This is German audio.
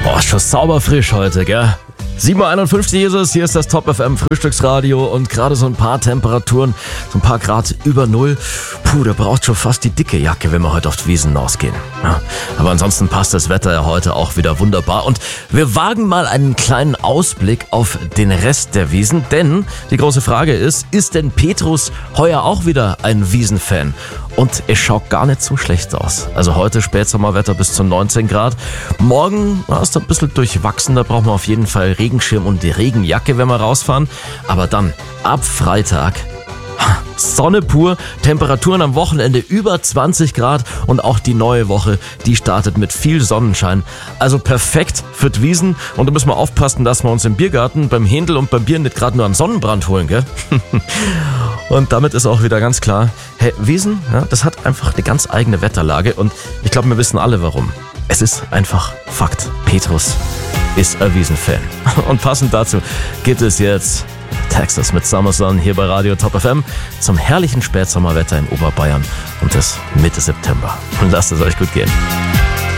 Oh, schon sauber frisch heute, gell? 7.51 Uhr ist es, hier ist das Top FM Frühstücksradio und gerade so ein paar Temperaturen, so ein paar Grad über Null. Puh, da braucht schon fast die dicke Jacke, wenn wir heute auf die Wiesen rausgehen. Ja, aber ansonsten passt das Wetter ja heute auch wieder wunderbar und wir wagen mal einen kleinen Ausblick auf den Rest der Wiesen, denn die große Frage ist denn Petrus heuer auch wieder ein Wiesenfan? Und es schaut gar nicht so schlecht aus. Also heute Spätsommerwetter bis zu 19 Grad. Morgen ist ein bisschen durchwachsen, da brauchen wir auf jeden Fall Regenschirm und die Regenjacke, wenn wir rausfahren. Aber dann, ab Freitag, Sonne pur, Temperaturen am Wochenende über 20 Grad und auch die neue Woche, die startet mit viel Sonnenschein. Also perfekt für die Wiesen und da müssen wir aufpassen, dass wir uns im Biergarten, beim Händel und beim Bier nicht gerade nur einen Sonnenbrand holen, gell? Und damit ist auch wieder ganz klar, hey, Wiesen, ja, das hat einfach eine ganz eigene Wetterlage und ich glaube, wir wissen alle warum. Es ist einfach Fakt. Petrus ist ein Wiesenfan. Und passend dazu gibt es jetzt Texas mit Summer Sun hier bei Radio Top FM zum herrlichen Spätsommerwetter in Oberbayern und das Mitte September. Und lasst es euch gut gehen.